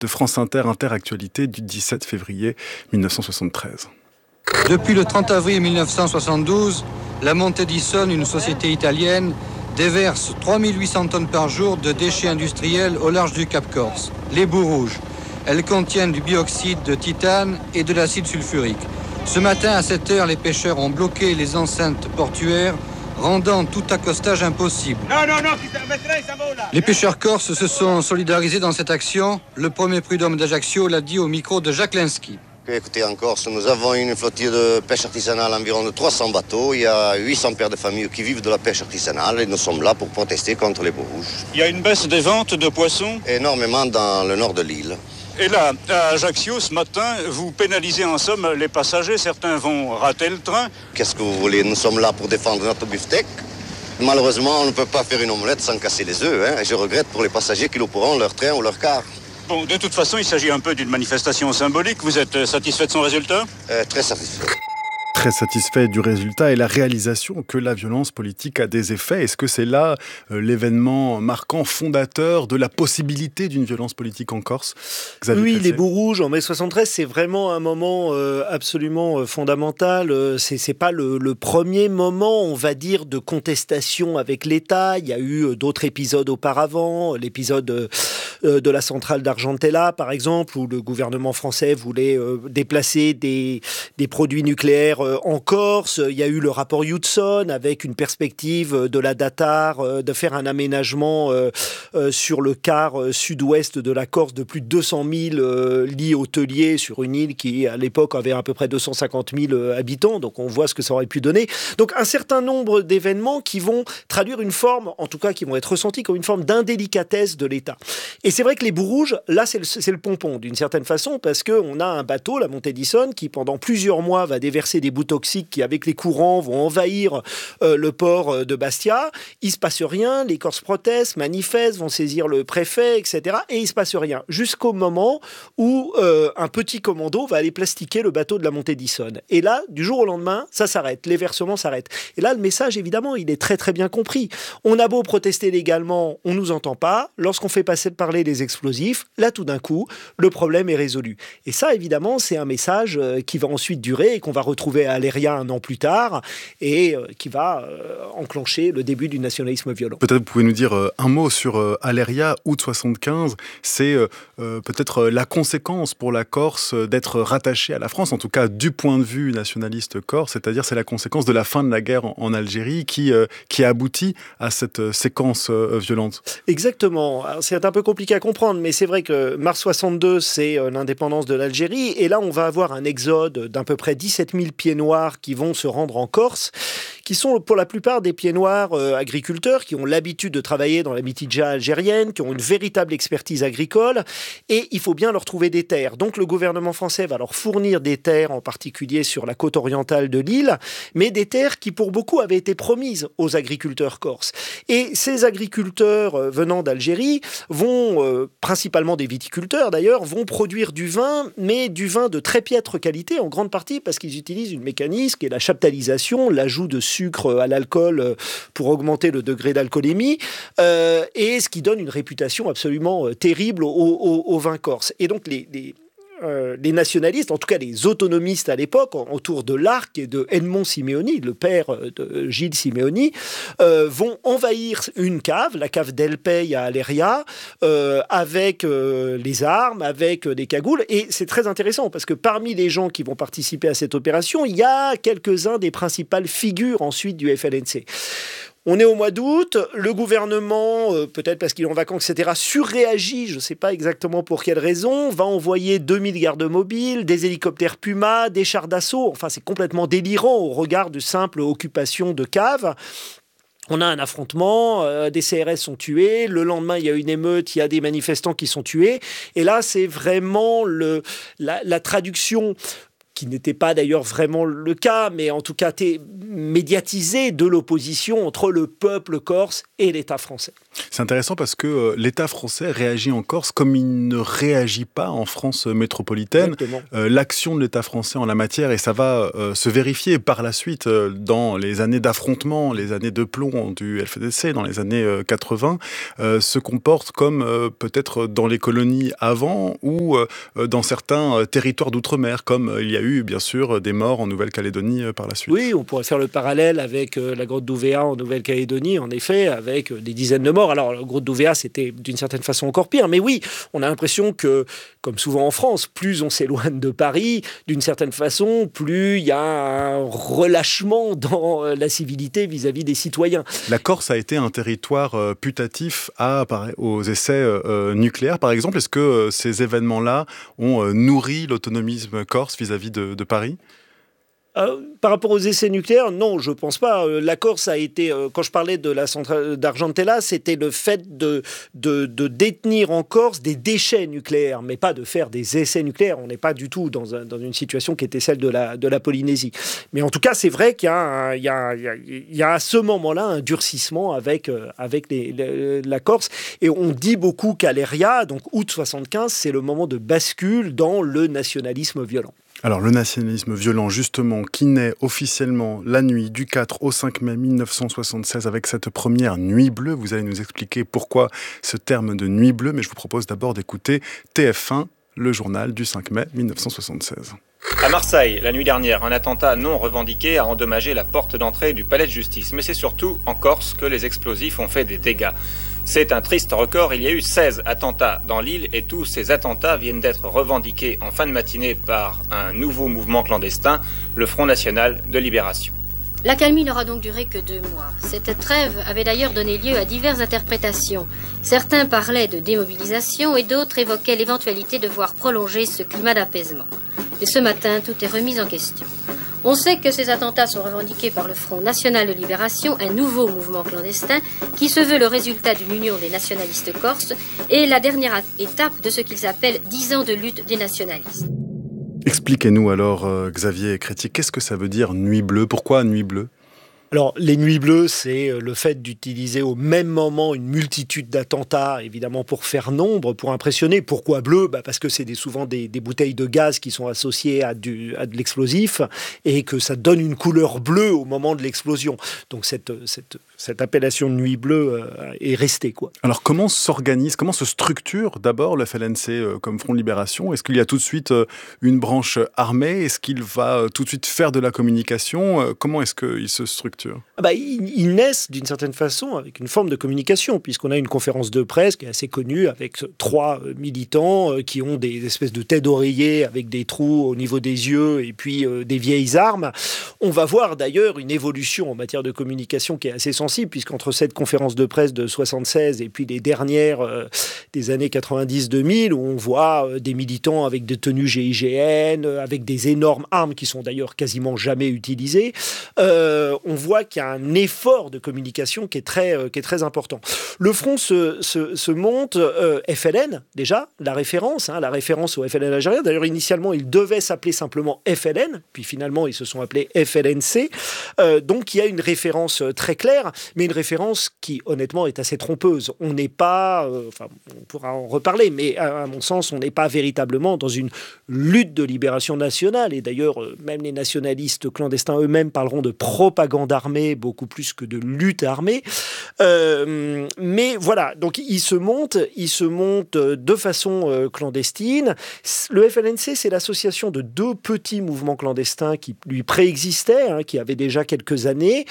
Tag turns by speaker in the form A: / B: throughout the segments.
A: de France Inter, Interactualité du 17 février 1973.
B: Depuis le 30 avril 1972, la Montedison, une société italienne, déverse 3800 tonnes par jour de déchets industriels au large du Cap Corse, les boues rouges. Elles contiennent du bioxyde de titane et de l'acide sulfurique. Ce matin à 7 heures, les pêcheurs ont bloqué les enceintes portuaires, rendant tout accostage impossible. Les pêcheurs corses se sont solidarisés dans cette action. Le premier prud'homme d'Ajaccio l'a dit au micro de Jacques Lenski.
C: Écoutez, en Corse, nous avons une flottille de pêche artisanale, environ de 300 bateaux. Il y a 800 pères de famille qui vivent de la pêche artisanale et nous sommes là pour protester contre les boues rouges.
D: Il y a une baisse des ventes de poissons ?
C: Énormément dans le nord de l'île.
D: Et là, à Ajaccio, ce matin, vous pénalisez en somme les passagers. Certains vont rater le train.
C: Qu'est-ce que vous voulez ? Nous sommes là pour défendre notre beefsteak. Malheureusement, on ne peut pas faire une omelette sans casser les œufs. Et je regrette pour les passagers qui louperont leur train ou leur car.
D: Bon, de toute façon, il s'agit un peu d'une manifestation symbolique. Vous êtes satisfait de son résultat ?
C: Très satisfait.
A: Très satisfait du résultat et la réalisation que la violence politique a des effets. Est-ce que c'est là l'événement marquant, fondateur de la possibilité d'une violence politique en Corse ?
E: Xavier Oui, Pressier. Les boues rouges en mai 73, c'est vraiment un moment absolument fondamental. C'est pas le premier moment, on va dire, de contestation avec l'État. Il y a eu d'autres épisodes auparavant, l'épisode de la centrale d'Argentella, par exemple, où le gouvernement français voulait déplacer des produits nucléaires en Corse. Il y a eu le rapport Hudson avec une perspective de la Datar de faire un aménagement sur le quart sud-ouest de la Corse de plus de 200 000 lits hôteliers sur une île qui, à l'époque, avait à peu près 250 000 habitants. Donc, on voit ce que ça aurait pu donner. Donc, un certain nombre d'événements qui vont traduire une forme, en tout cas, qui vont être ressentis comme une forme d'indélicatesse de l'État. Et c'est vrai que les boues rouges, là, c'est le pompon, d'une certaine façon, parce qu'on a un bateau, la Montedison, qui, pendant plusieurs mois, va déverser des boues toxiques qui, avec les courants, vont envahir le port de Bastia. Il ne se passe rien, les Corses protestent, manifestent, vont saisir le préfet, etc. Et il ne se passe rien, jusqu'au moment où un petit commando va aller plastiquer le bateau de la Montedison. Et là, du jour au lendemain, ça s'arrête, les versements s'arrêtent. Et là, le message, évidemment, il est très très bien compris. On a beau protester légalement, on ne nous entend pas. Lorsqu'on fait parler les explosifs, là, tout d'un coup, le problème est résolu. Et ça, évidemment, c'est un message qui va ensuite durer et qu'on va retrouver à Aléria un an plus tard et qui va enclencher le début du nationalisme violent.
A: Peut-être vous pouvez nous dire un mot sur Aléria, août 75. C'est peut-être la conséquence pour la Corse d'être rattachée à la France, en tout cas du point de vue nationaliste corse, c'est-à-dire c'est la conséquence de la fin de la guerre en Algérie qui aboutit à cette séquence violente.
E: Exactement. Alors, c'est un peu compliqué à comprendre, mais c'est vrai que mars 62, c'est l'indépendance de l'Algérie, et là on va avoir un exode d'à peu près 17 000 pieds noirs qui vont se rendre en Corse, qui sont pour la plupart des pieds noirs agriculteurs, qui ont l'habitude de travailler dans la mitidja algérienne, qui ont une véritable expertise agricole, et il faut bien leur trouver des terres. Donc le gouvernement français va leur fournir des terres, en particulier sur la côte orientale de l'île, mais des terres qui pour beaucoup avaient été promises aux agriculteurs corses. Et ces agriculteurs venant d'Algérie vont, principalement des viticulteurs d'ailleurs, vont produire du vin, mais du vin de très piètre qualité, en grande partie parce qu'ils utilisent une mécanisme qui est la chaptalisation, l'ajout de sucre à l'alcool pour augmenter le degré d'alcoolémie, et ce qui donne une réputation absolument terrible au vin corse. Et donc les nationalistes, en tout cas les autonomistes à l'époque, autour de l'Arc et de Edmond Simeoni, le père de Gilles Simeoni, vont envahir une cave, la cave d'El Pey à Aléria, avec les armes, avec des cagoules. Et c'est très intéressant parce que parmi les gens qui vont participer à cette opération, il y a quelques-uns des principales figures ensuite du FLNC. On est au mois d'août, le gouvernement, peut-être parce qu'il est en vacances, etc., surréagit, je ne sais pas exactement pour quelle raison, va envoyer 2000 gardes mobiles, des hélicoptères Puma, des chars d'assaut. Enfin, c'est complètement délirant au regard de simple occupation de caves. On a un affrontement, des CRS sont tués, le lendemain il y a une émeute, il y a des manifestants qui sont tués, et là c'est vraiment la traduction qui n'était pas d'ailleurs vraiment le cas, mais en tout cas médiatisé de l'opposition entre le peuple corse et l'État français.
A: C'est intéressant parce que l'État français réagit en Corse comme il ne réagit pas en France métropolitaine. L'action de l'État français en la matière, et ça va se vérifier par la suite dans les années d'affrontement, les années de plomb du LFDC, dans les années 80, se comporte comme peut-être dans les colonies avant ou dans certains territoires d'outre-mer, comme il y a eu bien sûr des morts en Nouvelle-Calédonie par la suite.
E: Oui, on pourrait faire le parallèle avec la grotte d'Ouvéa en Nouvelle-Calédonie, en effet, avec des dizaines de morts. Alors, la grotte d'Ouvéa, c'était d'une certaine façon encore pire, mais oui, on a l'impression que, comme souvent en France, plus on s'éloigne de Paris, d'une certaine façon, plus il y a un relâchement dans la civilité vis-à-vis des citoyens.
A: La Corse a été un territoire putatif aux essais nucléaires, par exemple. Est-ce que ces événements-là ont nourri l'autonomisme corse vis-à-vis de Paris ?
E: Par rapport aux essais nucléaires, non, je pense pas. La Corse a été, quand je parlais de la centrale d'Argentella, c'était le fait de détenir en Corse des déchets nucléaires, mais pas de faire des essais nucléaires. On n'est pas du tout dans une situation qui était celle de la Polynésie. Mais en tout cas, c'est vrai qu'il y a à ce moment-là un durcissement avec la Corse. Et on dit beaucoup qu'Aléria, donc août 75, c'est le moment de bascule dans le nationalisme violent.
A: Alors, le nationalisme violent, justement, qui naît officiellement la nuit du 4 au 5 mai 1976 avec cette première nuit bleue. Vous allez nous expliquer pourquoi ce terme de nuit bleue, mais je vous propose d'abord d'écouter TF1, le journal du 5 mai 1976.
F: À Marseille, la nuit dernière, un attentat non revendiqué a endommagé la porte d'entrée du palais de justice. Mais c'est surtout en Corse que les explosifs ont fait des dégâts. C'est un triste record, il y a eu 16 attentats dans l'île et tous ces attentats viennent d'être revendiqués en fin de matinée par un nouveau mouvement clandestin, le Front National de Libération.
G: L'accalmie n'aura donc duré que 2 mois. Cette trêve avait d'ailleurs donné lieu à diverses interprétations. Certains parlaient de démobilisation et d'autres évoquaient l'éventualité de voir prolonger ce climat d'apaisement. Et ce matin, tout est remis en question. On sait que ces attentats sont revendiqués par le Front National de Libération, un nouveau mouvement clandestin qui se veut le résultat d'une union des nationalistes corses et la dernière étape de ce qu'ils appellent 10 ans de lutte des nationalistes.
A: Expliquez-nous alors, Xavier Crétier, qu'est-ce que ça veut dire nuit bleue ? Pourquoi nuit bleue ?
E: Alors, les nuits bleues, c'est le fait d'utiliser au même moment une multitude d'attentats, évidemment pour faire nombre, pour impressionner. Pourquoi bleu ? Parce que c'est souvent des bouteilles de gaz qui sont associées à de l'explosif et que ça donne une couleur bleue au moment de l'explosion. Donc, cette appellation de nuit bleue est restée, quoi.
A: Alors, comment s'organise, comment se structure d'abord le FLNC comme Front de Libération ? Est-ce qu'il y a tout de suite une branche armée ? Est-ce qu'il va tout de suite faire de la communication ? Comment est-ce qu'il se structure ?
E: Ils naissent d'une certaine façon avec une forme de communication, puisqu'on a une conférence de presse qui est assez connue avec 3 militants qui ont des espèces de têtes d'oreiller avec des trous au niveau des yeux et puis des vieilles armes. On va voir d'ailleurs une évolution en matière de communication qui est assez sensible, puisqu'entre cette conférence de presse de 76 et puis les dernières des années 90-2000, où on voit des militants avec des tenues GIGN, avec des énormes armes qui sont d'ailleurs quasiment jamais utilisées, on voit qu'il y a un effort de communication qui est très important. Le front se monte, FLN déjà, la référence au FLN algérien. D'ailleurs, initialement, il devait s'appeler simplement FLN, puis finalement, ils se sont appelés FLNC. Donc, il y a une référence très claire, mais une référence qui, honnêtement, est assez trompeuse. On n'est pas, on pourra en reparler, mais à mon sens, on n'est pas véritablement dans une lutte de libération nationale. Et d'ailleurs, même les nationalistes clandestins eux-mêmes parleront de propagande armée beaucoup plus que de lutte armée. Mais voilà, donc il se monte de façon clandestine. Le FLNC, c'est l'association de 2 petits mouvements clandestins qui lui préexistaient, qui avaient déjà quelques années.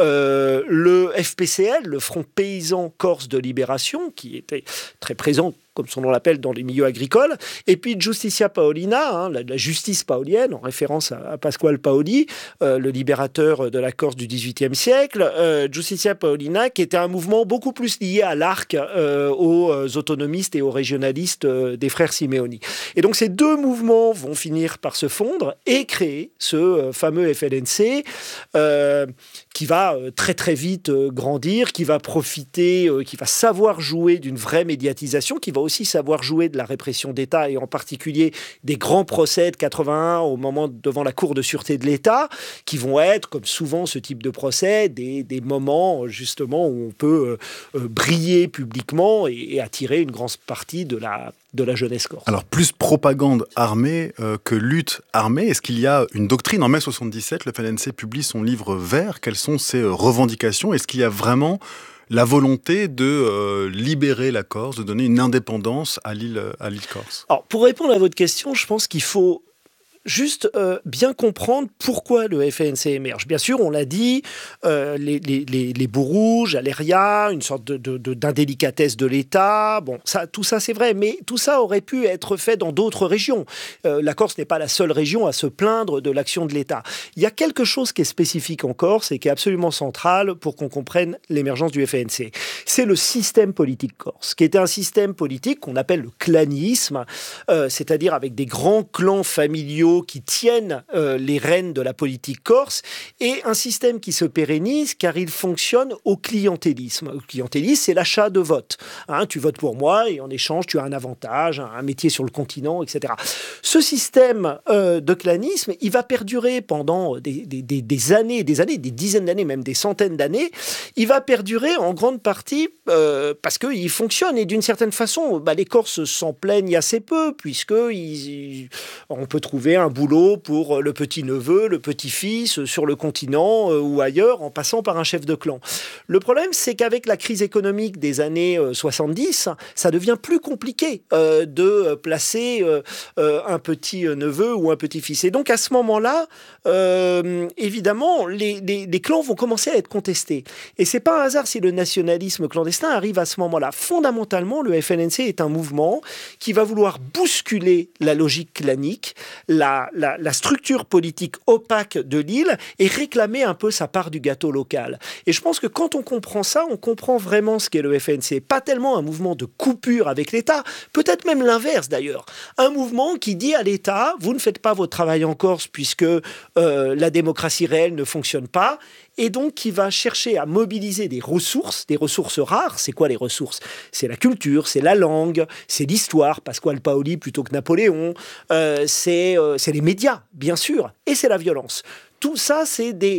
E: Le FPCL, le Front Paysan Corse de Libération, qui était très présent, comme son nom l'appelle, dans les milieux agricoles. Et puis Giustizia Paolina, la justice paolienne, en référence à Pasquale Paoli, le libérateur de la Corse du XVIIIe siècle. Giustizia Paolina, qui était un mouvement beaucoup plus lié à l'arc, aux autonomistes et aux régionalistes des frères Simeoni. Et donc ces 2 mouvements vont finir par se fondre et créer ce fameux FLNC qui va très très vite grandir, qui va profiter, qui va savoir jouer d'une vraie médiatisation, qui va aussi savoir jouer de la répression d'État, et en particulier des grands procès de 81 au moment devant la Cour de sûreté de l'État, qui vont être, comme souvent ce type de procès, des moments justement où on peut briller publiquement et attirer une grande partie de la jeunesse corse.
A: Alors, plus propagande armée que lutte armée, est-ce qu'il y a une doctrine? En mai 77, le FLNC publie son livre vert. Quelles sont ses revendications? Est-ce qu'il y a vraiment la volonté de libérer la Corse, de donner une indépendance à l'île Corse?
E: Alors, pour répondre à votre question, je pense qu'il faut juste bien comprendre pourquoi le FLNC émerge. Bien sûr, on l'a dit, les bouts rouges, Aléria, une sorte d'indélicatesse de l'État, bon, tout ça c'est vrai, mais tout ça aurait pu être fait dans d'autres régions. La Corse n'est pas la seule région à se plaindre de l'action de l'État. Il y a quelque chose qui est spécifique en Corse et qui est absolument central pour qu'on comprenne l'émergence du FLNC. C'est le système politique corse, qui était un système politique qu'on appelle le clanisme, c'est-à-dire avec des grands clans familiaux qui tiennent les rênes de la politique corse, et un système qui se pérennise car il fonctionne au clientélisme. Le clientélisme, c'est l'achat de votes. Tu votes pour moi et en échange, tu as un avantage, un métier sur le continent, etc. Ce système de clanisme, il va perdurer pendant des années, des dizaines d'années, même des centaines d'années. Il va perdurer en grande partie parce qu'il fonctionne, et d'une certaine façon, les Corses s'en plaignent assez peu, puisque on peut trouver un boulot pour le petit-neveu, le petit-fils sur le continent ou ailleurs, en passant par un chef de clan. Le problème, c'est qu'avec la crise économique des années 70, ça devient plus compliqué de placer un petit-neveu ou un petit-fils. Et donc, à ce moment-là, évidemment, les clans vont commencer à être contestés. Et c'est pas un hasard si le nationalisme clandestin arrive à ce moment-là. Fondamentalement, le FLNC est un mouvement qui va vouloir bousculer la logique clanique, la structure politique opaque de l'île, et réclamer un peu sa part du gâteau local. Et je pense que quand on comprend ça, on comprend vraiment ce qu'est le FLNC. Pas tellement un mouvement de coupure avec l'État, peut-être même l'inverse d'ailleurs. Un mouvement qui dit à l'État, vous ne faites pas votre travail en Corse puisque la démocratie réelle ne fonctionne pas, et donc qui va chercher à mobiliser des ressources rares. C'est quoi les ressources? C'est la culture, c'est la langue, c'est l'histoire, Pasquale Paoli plutôt que Napoléon, c'est les médias, bien sûr, et c'est la violence. Tout ça, c'est des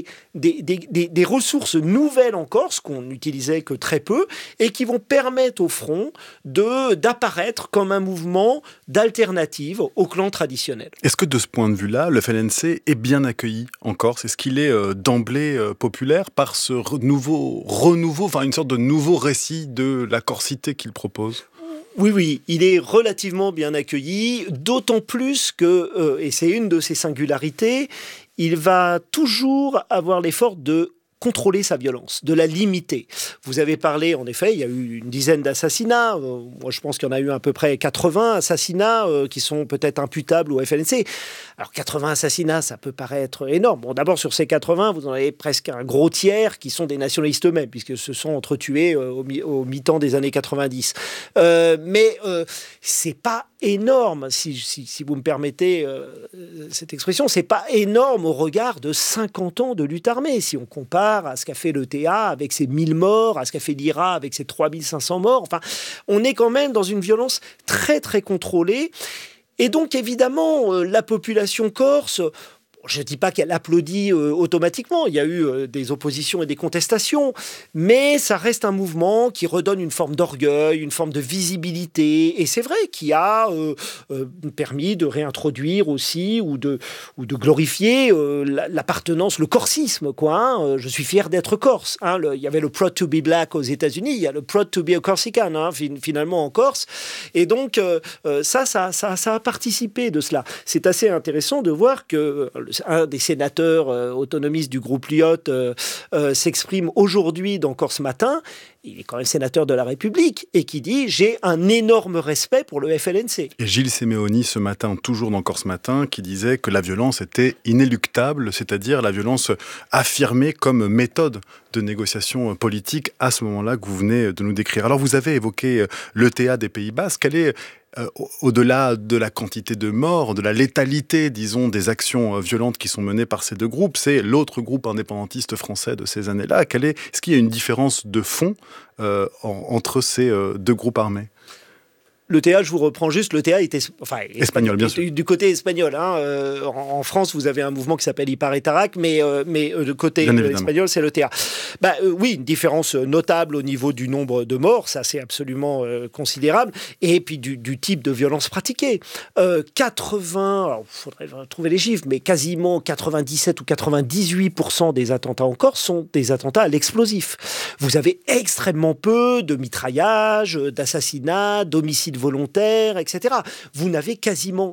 E: ressources nouvelles en Corse qu'on n'utilisait que très peu et qui vont permettre au front d'apparaître comme un mouvement d'alternative au clan traditionnel.
A: Est-ce que de ce point de vue-là, le FLNC est bien accueilli en Corse? Est-ce qu'il est d'emblée populaire par ce renouveau, enfin une sorte de nouveau récit de la corsité qu'il propose?
E: Oui, il est relativement bien accueilli, d'autant plus que, et c'est une de ses singularités, il va toujours avoir l'effort de contrôler sa violence, de la limiter. Vous avez parlé, en effet, il y a eu une dizaine d'assassinats. Moi, je pense qu'il y en a eu à peu près 80 assassinats qui sont peut-être imputables au FLNC. Alors, 80 assassinats, ça peut paraître énorme. Bon, d'abord, sur ces 80, vous en avez presque un gros tiers qui sont des nationalistes eux-mêmes, puisque se sont entretués au mi-temps des années 90. Mais c'est pas énorme, si vous me permettez cette expression, c'est pas énorme au regard de 50 ans de lutte armée. Si on compare à ce qu'a fait l'ETA avec ses 1000 morts, à ce qu'a fait l'IRA avec ses 3500 morts, enfin, on est quand même dans une violence très très contrôlée. Et donc évidemment, la population corse, je ne dis pas qu'elle applaudit automatiquement, il y a eu des oppositions et des contestations, mais ça reste un mouvement qui redonne une forme d'orgueil, une forme de visibilité, et c'est vrai qui a permis de réintroduire aussi ou de glorifier l'appartenance, le corsisme, quoi. Je suis fier d'être corse. Il y avait le Proud to be Black aux États-Unis, il y a le Proud to be a Corsican, finalement en Corse, et donc ça a participé de cela. C'est assez intéressant de voir que un des sénateurs autonomistes du groupe Lyotte s'exprime aujourd'hui dans Corse Matin. Il est quand même sénateur de la République et qui dit « J'ai un énorme respect pour le FLNC ».
A: Et Gilles Simeoni, ce matin, toujours dans Corse Matin, qui disait que la violence était inéluctable, c'est-à-dire la violence affirmée comme méthode de négociation politique à ce moment-là que vous venez de nous décrire. Alors vous avez évoqué l'ETA des Pays-Basques. Quelle est au-delà de la quantité de morts, de la létalité, disons, des actions violentes qui sont menées par ces deux groupes, c'est l'autre groupe indépendantiste français de ces années-là. Est-ce qu'il y a une différence de fond entre ces deux groupes armés ?
E: L'ETA, je vous reprends juste, l'ETA était
A: espagnol, bien sûr.
E: Du côté espagnol. En France, vous avez un mouvement qui s'appelle Iparretarac, mais de côté espagnol, c'est l'ETA. Oui, une différence notable au niveau du nombre de morts, ça c'est absolument considérable, et puis du type de violence pratiquée. 80, alors il faudrait trouver les chiffres, mais quasiment 97 ou 98% des attentats en Corse sont des attentats à l'explosif. Vous avez extrêmement peu de mitraillage, d'assassinats, d'homicides volontaires, etc. Vous n'avez quasiment